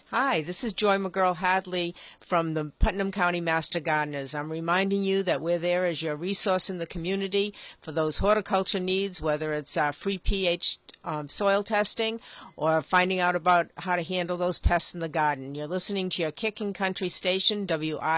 Hi, this is Joy McGurl Hadley from the Putnam County Master Gardeners. I'm reminding you that we're there as your resource in the community for those horticulture needs, whether it's free pH soil testing or finding out about how to handle those pests in the garden. You're listening to your Kicking Country station, WI.